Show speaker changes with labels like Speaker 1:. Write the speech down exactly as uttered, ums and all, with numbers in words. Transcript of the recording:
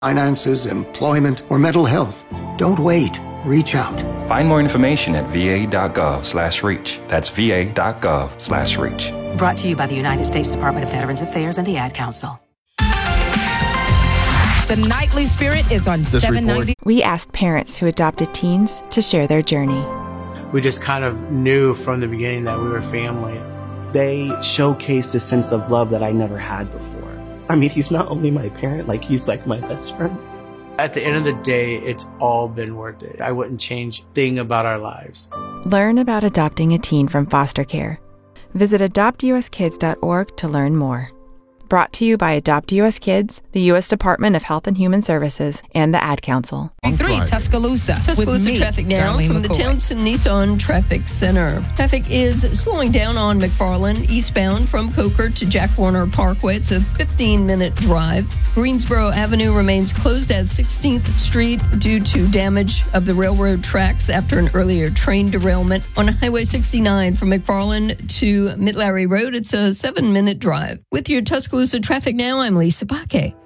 Speaker 1: finances, employment, or mental health. Don't wait. Reach out.
Speaker 2: Find more information at va.gov slash reach. That's va.gov slash reach.
Speaker 3: Brought to you by the United States Department of Veterans Affairs and the Ad Council.
Speaker 4: The Nightly Spirit is on seven ninety.
Speaker 5: We asked parents who adopted teens to share their journey.
Speaker 6: We just kind of knew from the beginning that we were family.
Speaker 7: They showcased a sense of love that I never had before. I mean, he's not only my parent, like he's like my best friend.
Speaker 6: At the end of the day, it's all been worth it. I wouldn't change a thing about our lives.
Speaker 5: Learn about adopting a teen from foster care. Visit adopt u s kids dot org to learn more. Brought to you by Adopt U S Kids, the U S Department of Health and Human Services, and the Ad Council.
Speaker 4: Three Tuscaloosa.
Speaker 8: Tuscaloosa traffic now from
Speaker 4: McCoy.
Speaker 8: the Townsend Nissan Traffic Center. Traffic is slowing down on McFarland eastbound from Coker to Jack Warner Parkway. It's a fifteen-minute drive. Greensboro Avenue remains closed at sixteenth Street due to damage of the railroad tracks after an earlier train derailment. On Highway sixty-nine from McFarland to Mitlary Road, it's a seven-minute drive. With your Tuscaloosa traffic now, I'm Lisa Baque.